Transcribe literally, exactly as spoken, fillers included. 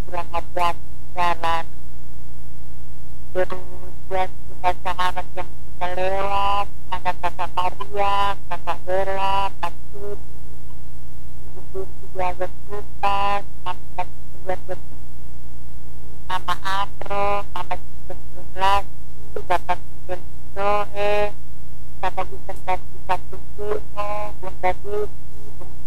bilang hati-hati jalan. Terus buat kita sahabat yang kita lewat, ada kakak Maria, kakak Bella, kak Sudi, ibu juga berlupa, mama juga berlupa, mama Andro, mama Cincin